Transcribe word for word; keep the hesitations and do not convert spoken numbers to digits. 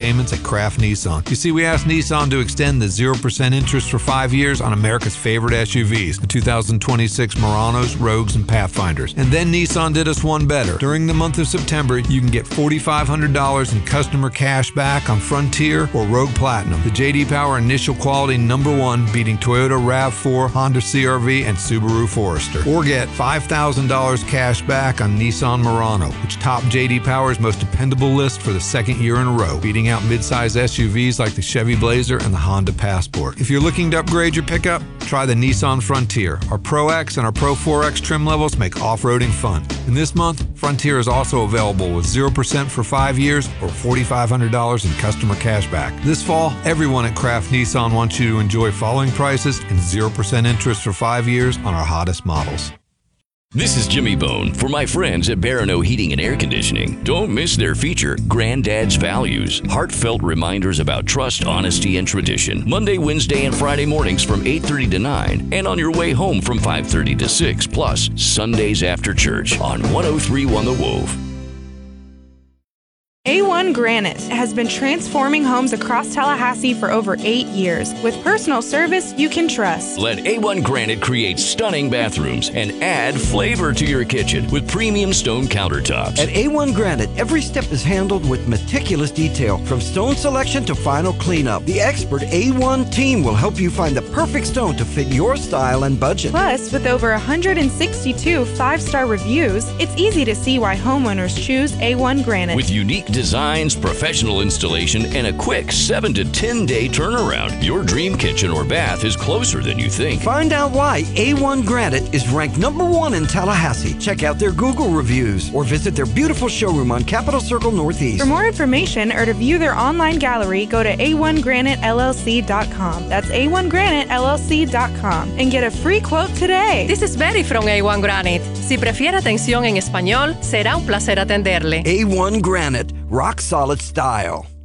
payments at Kraft Nissan. You see, we asked Nissan to extend the zero percent interest for five years on America's favorite S U Vs, the two thousand twenty-six Muranos, Rogues, and Pathfinders. And then Nissan did us one better. During the month of September, you can get four thousand five hundred dollars in customer cash back on Frontier or Rogue Platinum. The J D Power initial quality number one, beating Toyota RAV four, Honda C R V, and Subaru Forester. Or get five thousand dollars cash back on Nissan Murano, which topped J D Power's most dependable list for the second year in a row, beating out midsize S U Vs like the Chevy Blazer and the Honda Passport. If you're looking to upgrade your pickup, try the Nissan Frontier. Our Pro X and our Pro four X trim levels make off-roading fun. And this month, Frontier is also available with zero percent for five years or four thousand five hundred dollars in customer cash back. This fall, everyone at Kraft Nissan wants you to enjoy falling prices and zero percent interest for five years on our hottest models. This is Jimmy Bone for my friends at Barano Heating and Air Conditioning. Don't miss their feature, Granddad's Values. Heartfelt reminders about trust, honesty, and tradition. Monday, Wednesday, and Friday mornings from eight thirty to nine, and on your way home from five thirty to six, plus Sundays after church on one oh three point one The Wolf. A one Granite has been transforming homes across Tallahassee for over eight years with personal service you can trust. Let A one Granite create stunning bathrooms and add flavor to your kitchen with premium stone countertops. At A one Granite, every step is handled with meticulous detail, from stone selection to final cleanup. The expert A one team will help you find the perfect stone to fit your style and budget. Plus, with over one hundred sixty-two five-star reviews, it's easy to see why homeowners choose A one Granite. With unique designs, professional installation, and a quick seven to ten day turnaround, your dream kitchen or bath is closer than you think. Find out why A one Granite is ranked number one in Tallahassee. Check out their Google reviews or visit their beautiful showroom on Capitol Circle Northeast. For more information or to view their online gallery, go to A one Granite L L C dot com. That's A one Granite L L C dot com and get a free quote today. This is Betty from A one Granite. Si prefiere atención en español, será un placer atenderle. A one Granite, rock solid style.